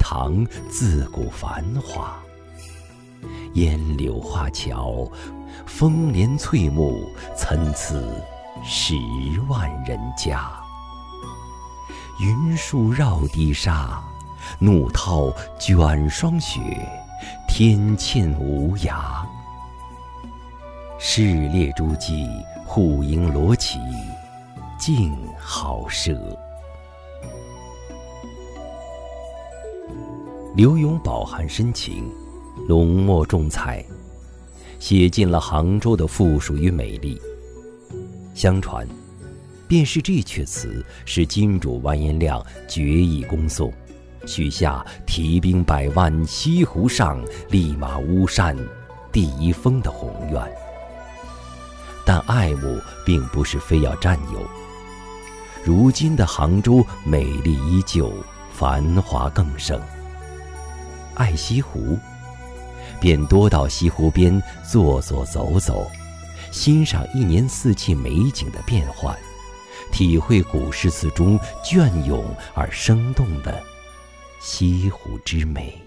塘自古繁华。烟柳画桥，风帘翠幕，参差10万人家。云树绕堤沙，怒涛卷霜雪，天堑无涯。市列诸暨，户牨罗绮，竞好奢。柳永饱含深情，浓墨重彩，写尽了杭州的富庶与美丽。相传，便是这阙词使金主完颜亮决意攻宋，许下提兵100万，西湖上立马巫山第1峰的宏愿。但爱慕并不是非要占有。如今的杭州美丽依旧，繁华更盛。爱西湖，便多到西湖边坐坐走走，欣赏一年四季美景的变幻，体会古诗词中隽永而生动的西湖之美。